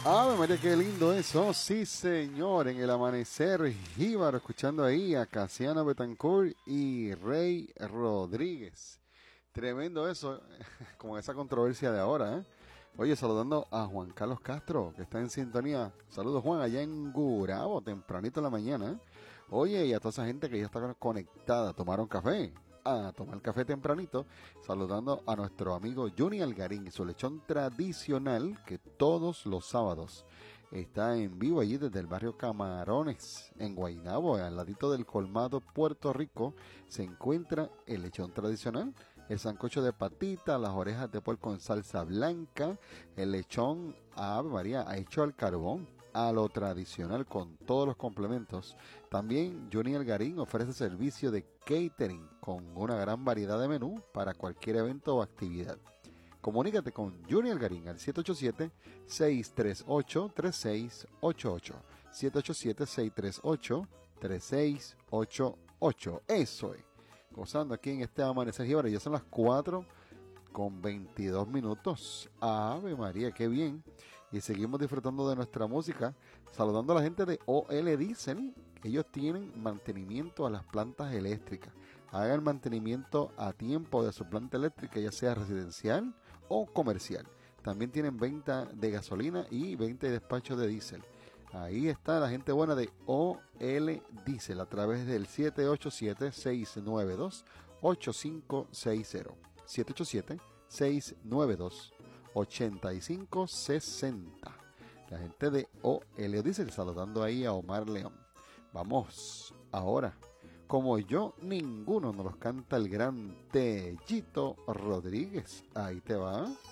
Ave María, qué lindo eso. Sí, señor, en el amanecer jíbaro, escuchando ahí a Casiano Betancourt y Rey Rodríguez. Tremendo eso, como esa controversia de ahora, ¿eh? Oye, saludando a Juan Carlos Castro, que está en sintonía. Saludos, Juan, allá en Gurabo, tempranito en la mañana, ¿eh? Oye, y a toda esa gente que ya está conectada, tomaron café. A tomar café tempranito, saludando a nuestro amigo Juni Algarín y su lechón tradicional, que todos los sábados está en vivo allí desde el barrio Camarones, en Guaynabo, al ladito del colmado Puerto Rico, se encuentra el lechón tradicional, el sancocho de patita, las orejas de puerco en salsa blanca, el lechón Ave María hecho al carbón, a lo tradicional con todos los complementos. También Johnny Algarín ofrece servicio de catering con una gran variedad de menú para cualquier evento o actividad. Comunícate con Johnny Algarín al 787-638-3688. 787-638-3688. Eso es. Gozando aquí en este amanecer y ahora ya son las 4:22. Ave María, qué bien. Y seguimos disfrutando de nuestra música, saludando a la gente de OL Diesel. Ellos tienen mantenimiento a las plantas eléctricas. Hagan mantenimiento a tiempo de su planta eléctrica, ya sea residencial o comercial. También tienen venta de gasolina y venta y despacho de diésel. Ahí está la gente buena de OL Diesel a través del 787-692-8560. 787-692-8560. La gente de OL Diesel saludando ahí a Omar León. Vamos ahora. Como yo, ninguno nos los canta el gran Tellito Rodríguez. Ahí te va.